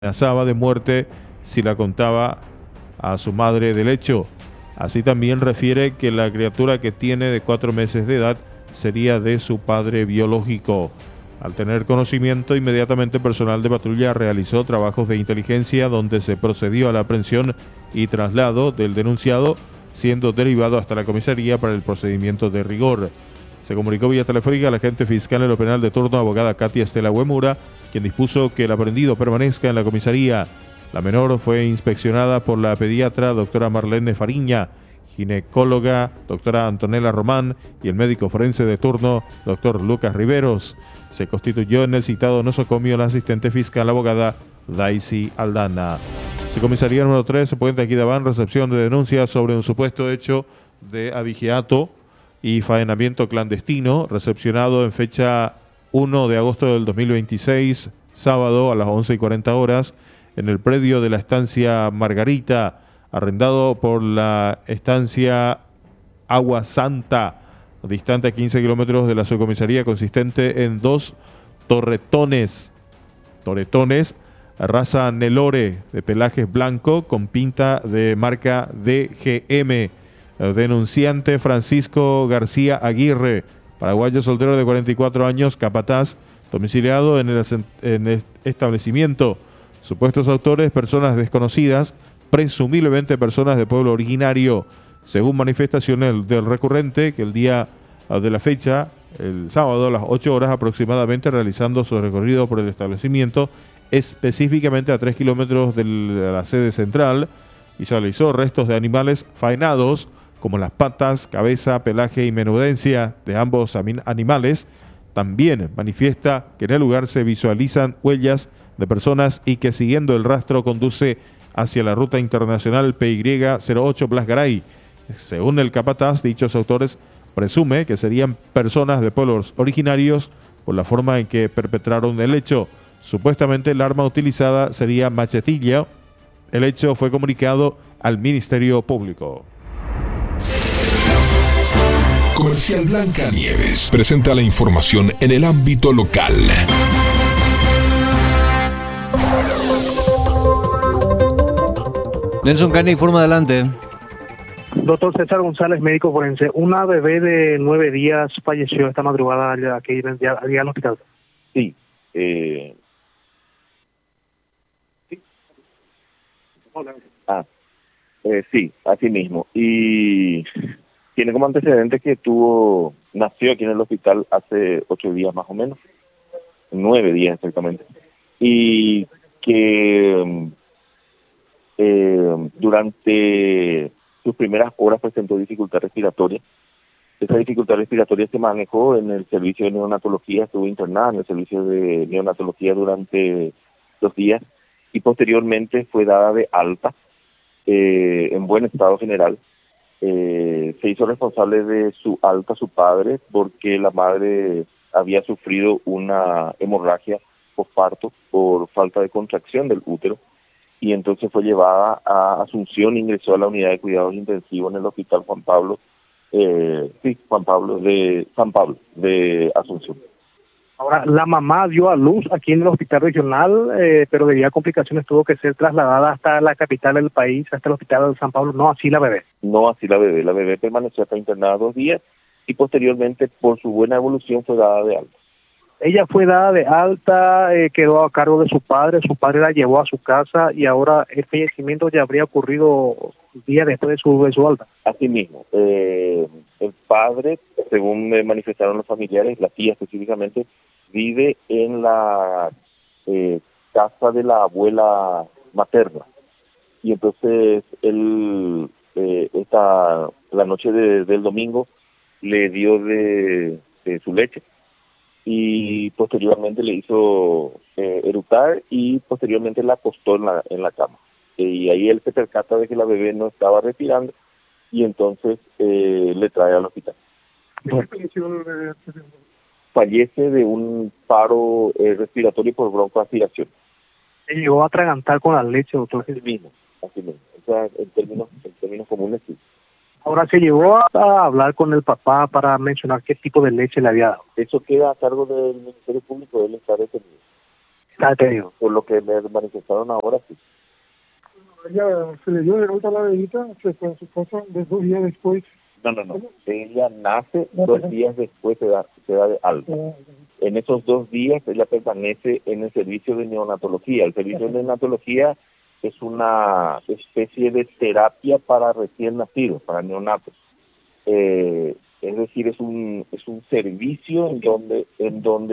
amenazaba de muerte si la contaba a su madre del hecho. Así también refiere que la criatura que tiene de 4 meses de edad sería de su padre biológico. Al tener conocimiento, inmediatamente personal de patrulla realizó trabajos de inteligencia donde se procedió a la aprehensión y traslado del denunciado, siendo derivado hasta la comisaría para el procedimiento de rigor. Se comunicó vía telefónica al agente fiscal en lo penal de turno, abogada Katia Estela Huemura, quien dispuso que el aprendido permanezca en la comisaría. La menor fue inspeccionada por la pediatra doctora Marlene Fariña, ginecóloga doctora Antonella Román y el médico forense de turno doctor Lucas Riveros. Se constituyó en el citado nosocomio la asistente fiscal abogada Daisy Aldana. Su comisaría número 3, Puente Aquidabán, recepción de denuncias sobre un supuesto hecho de abigeato y faenamiento clandestino, recepcionado en fecha 1 de agosto del 2026, sábado a las 11:40 horas, en el predio de la estancia Margarita, arrendado por la estancia Agua Santa, distante a 15 kilómetros de la subcomisaría, consistente en 2 torretones, raza Nelore, de pelaje blanco, con pinta de marca DGM. Denunciante Francisco García Aguirre, paraguayo soltero de 44 años, capataz, domiciliado en el establecimiento. Supuestos autores, personas desconocidas, presumiblemente personas de pueblo originario, según manifestaciones del recurrente, que el día de la fecha, el sábado a las 8 horas aproximadamente, realizando su recorrido por el establecimiento, específicamente a 3 kilómetros de la sede central, visualizó restos de animales faenados, como las patas, cabeza, pelaje y menudencia de ambos animales. También manifiesta que en el lugar se visualizan huellas de personas y que siguiendo el rastro conduce hacia la ruta internacional PY08 Blas Garay. Según el capataz, dichos autores presume que serían personas de pueblos originarios por la forma en que perpetraron el hecho. Supuestamente el arma utilizada sería machetilla. El hecho fue comunicado al Ministerio Público. Comercial Blanca Nieves presenta la información en el ámbito local. Nelson Cani informa adelante. Doctor César González, médico forense. Una bebé de 9 días falleció esta madrugada aquí al hospital. Sí. Sí, así mismo. Y tiene como antecedente que nació aquí en el hospital hace 8 días más o menos, 9 días exactamente, y que durante sus primeras horas presentó dificultad respiratoria. Esa dificultad respiratoria se manejó en el servicio de neonatología, estuvo internada en el servicio de neonatología durante 2 días y posteriormente fue dada de alta en buen estado general. Se hizo responsable de su alta su padre porque la madre había sufrido una hemorragia posparto por falta de contracción del útero y entonces fue llevada a Asunción, ingresó a la unidad de cuidados intensivos en el hospital San Pablo de Asunción. Ahora, la mamá dio a luz aquí en el hospital regional, pero debido a complicaciones tuvo que ser trasladada hasta la capital del país, hasta el hospital de San Pablo. No así la bebé. No así la bebé. La bebé permaneció hasta internada 2 días y posteriormente, por su buena evolución, fue dada de alta. Ella fue dada de alta, quedó a cargo de su padre la llevó a su casa y ahora el fallecimiento ya habría ocurrido días después de su alta. Así mismo, el padre, según me manifestaron los familiares, la tía específicamente, vive en la casa de la abuela materna. Y entonces él, la noche del domingo, le dio de su leche. Y posteriormente le hizo eructar y posteriormente la acostó en la cama. Y ahí él se percata de que la bebé no estaba respirando y entonces le trae al hospital. Fallece de un paro respiratorio por broncoaspiración. ¿Se llegó a atragantar con la leche, doctor? Así mismo. O sea, en términos comunes, sí. Ahora, ¿se llegó a hablar con el papá para mencionar qué tipo de leche le había dado? Eso queda a cargo del Ministerio Público, él está detenido. Ah, te digo. Por lo que me manifestaron ahora, sí. Ella se le dio de vuelta la bebita, se fue a su casa 2 días después. No. Ella nace No, 2 pero- días después se da de alta. En esos 2 días ella permanece en el servicio de neonatología. El servicio de neonatología es una especie de terapia para recién nacidos, para neonatos. Es decir, es un servicio en donde